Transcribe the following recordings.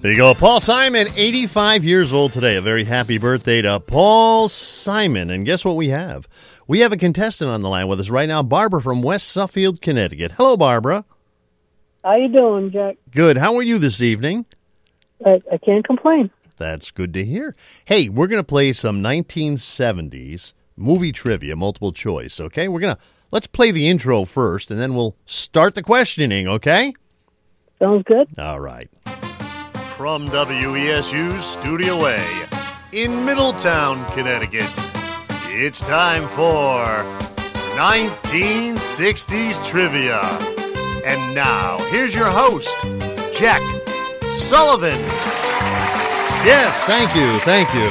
There you go. Paul Simon, 85 years old today. A very happy birthday to Paul Simon. And guess what we have? We have a contestant on the line with us right now, Barbara from West Suffield, Connecticut. Hello, Barbara. How you doing, Jack? Good. How are you this evening? I can't complain. That's good to hear. Hey, we're going to play some 1970s movie trivia, multiple choice, okay? Let's play the intro first, and then we'll start the questioning, okay? Sounds good. All right. From WESU's Studio A in Middletown, Connecticut, it's time for 1960s Trivia. And now, here's your host, Jack Sullivan. Yes, thank you.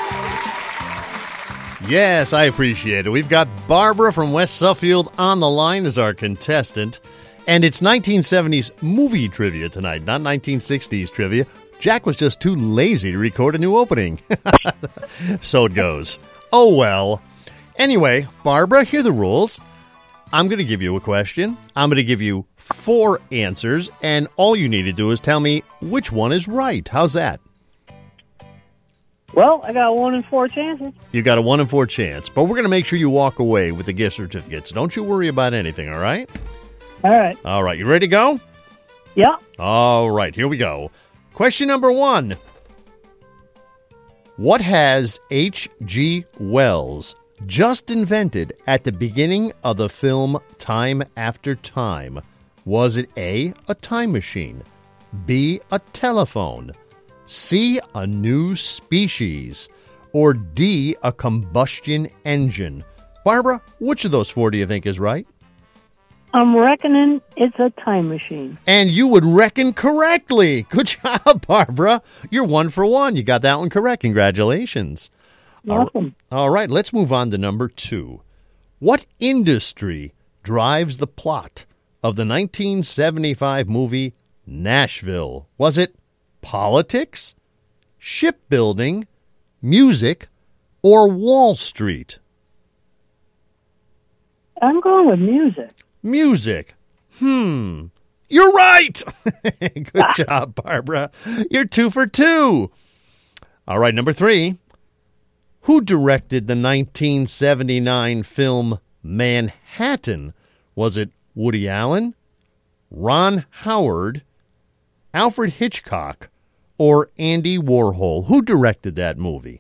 Yes, I appreciate it. We've got Barbara from West Suffield on the line as our contestant. And it's 1970s movie trivia tonight, not 1960s trivia. Jack was just too lazy to record a new opening. So it goes. Oh, well. Anyway, Barbara, here are the rules. I'm going to give you a question. I'm going to give you 4 answers, and all you need to do is tell me which one is right. How's that? Well, I got 1 in 4 chances. You got a 1 in 4 chance, but we're going to make sure you walk away with the gift certificates. Don't you worry about anything, all right? All right. All right, you ready to go? Yeah. All right, here we go. Question number 1. What has H.G. Wells just invented at the beginning of the film Time After Time? Was it A, a time machine, B, a telephone, C, a new species, or D, a combustion engine? Barbara, which of those 4 do you think is right? I'm reckoning it's a time machine. And you would reckon correctly. Good job, Barbara. You're 1 for 1. You got that one correct. Congratulations. Welcome. All right, let's move on to number 2. What industry drives the plot of the 1975 movie Nashville? Was it politics, shipbuilding, music, or Wall Street? I'm going with music. Music. You're right. Good job, Barbara. You're 2 for 2. All right, number 3. Who directed the 1979 film Manhattan? Was it Woody Allen, Ron Howard, Alfred Hitchcock, or Andy Warhol? Who directed that movie?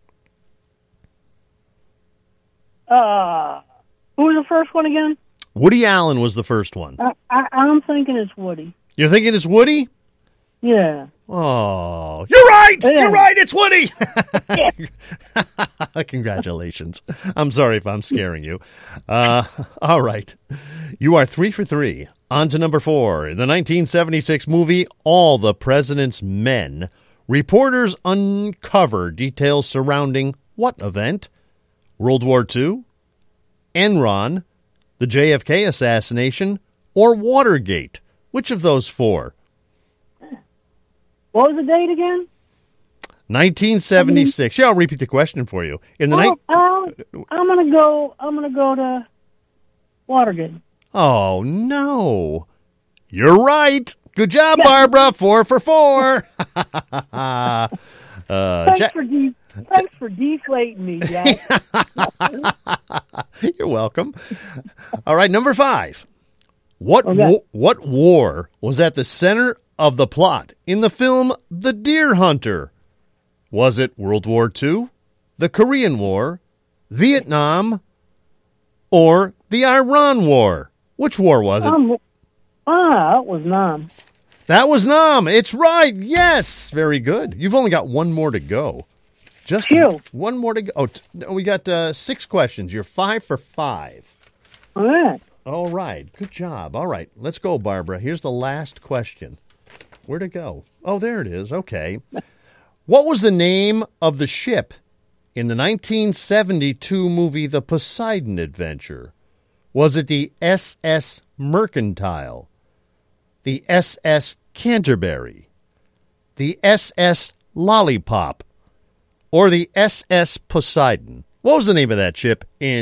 Who was the first one again? Woody Allen was the first one. I'm thinking it's Woody. You're thinking it's Woody? Yeah. Oh, you're right. Yeah. You're right. It's Woody. Yeah. Congratulations. I'm sorry if I'm scaring you. All right. You are 3 for 3. On to number 4. In the 1976 movie All the President's Men, reporters uncover details surrounding what event? World War II, Enron, the JFK assassination, or Watergate? Which of those 4? What was the date again? 1976. Yeah, I'll repeat the question for you. In the I'm gonna go to Watergate. Oh no, you're right. Good job, Barbara. 4 for 4. Thanks for deflating me, Jack. You're welcome. All right, number 5. What war was at the center of the plot in the film The Deer Hunter? Was it World War II, the Korean War, Vietnam, or the Iran War? Which war was it? That was Nam. That was Nam. It's right. Yes. Very good. You've only got 1 more to go. Just Phew. 1 more to go. Oh, we got 6 questions. You're 5 for 5. All right. All right. Good job. All right. Let's go, Barbara. Here's the last question. Where'd it go? Oh, there it is. Okay. What was the name of the ship in the 1972 movie The Poseidon Adventure? Was it the SS Mercantile, the SS Canterbury, the SS Lollipop, or the SS Poseidon? What was the name of that ship in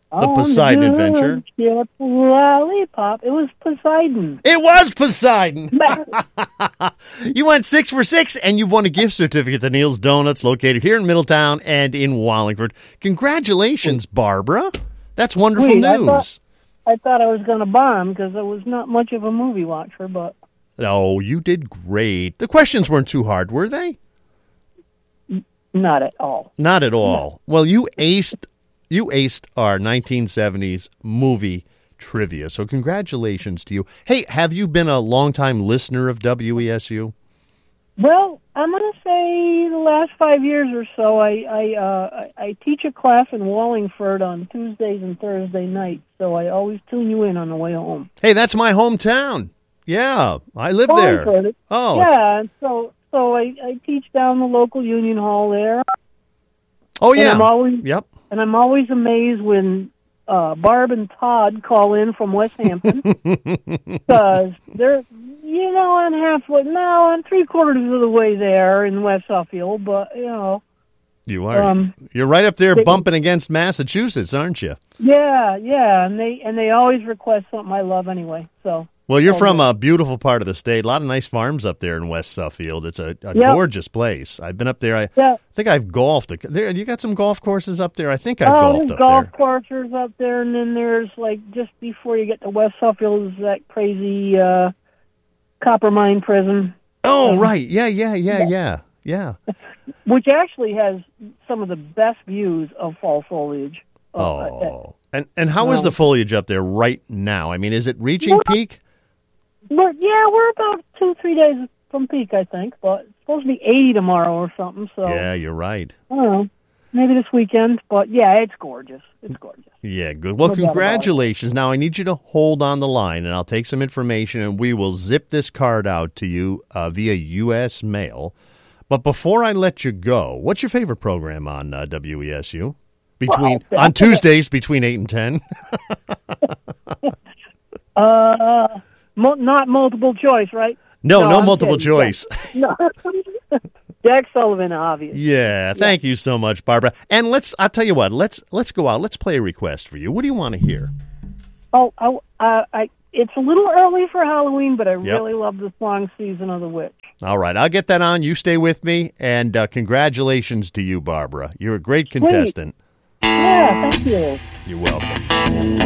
The Poseidon Adventure. Ship lollipop. It was Poseidon. It was Poseidon. You went 6 for 6, and you've won a gift certificate to Neil's Donuts, located here in Middletown and in Wallingford. Congratulations, Barbara. That's wonderful news. I thought I was going to bomb because I was not much of a movie watcher, but... Oh, you did great. The questions weren't too hard, were they? Not at all. Not at all. No. Well, you aced our 1970s movie trivia, so congratulations to you. Hey, have you been a longtime listener of WESU? Well, I'm going to say the last 5 years or so. I teach a class in Wallingford on Tuesdays and Thursday nights, so I always tune you in on the way home. Hey, that's my hometown. Yeah, I live Wallingford. there. Oh, yeah, so I teach down the local union hall there. Oh, yeah. And I'm always amazed when Barb and Todd call in from West Hampton because they're, I'm 3/4 of the way there in West Suffield, but you are. You're right up there bumping against Massachusetts, aren't you? Yeah, and they always request something I love anyway. So. Well, you're from a beautiful part of the state. A lot of nice farms up there in West Suffield. It's a gorgeous place. I've been up there. I think I've golfed. You got some golf courses up there? I think I've golfed up there. Golf courses up there, and then there's, just before you get to West Suffield, is that crazy copper mine prison. Oh, right. Yeah. Which actually has some of the best views of fall foliage. And how is the foliage up there right now? I mean, is it reaching peak? We're about 2-3 days from peak, I think. But it's supposed to be 80 tomorrow or something. So yeah, you're right. I don't know. Maybe this weekend. But yeah, it's gorgeous. It's gorgeous. Yeah, good. Well, congratulations. Now, I need you to hold on the line, and I'll take some information, and we will zip this card out to you via U.S. mail. But before I let you go, what's your favorite program on WESU? On Tuesdays between 8 and 10? Not multiple choice, right? No multiple choice. No. Jack Sullivan, obviously. Yeah, thank you so much, Barbara. And I'll tell you what, let's go out. Let's play a request for you. What do you want to hear? It's a little early for Halloween, but I really love the song Season of the Witch. All right, I'll get that on. You stay with me, and congratulations to you, Barbara. You're a great contestant. Yeah, thank you. You're welcome.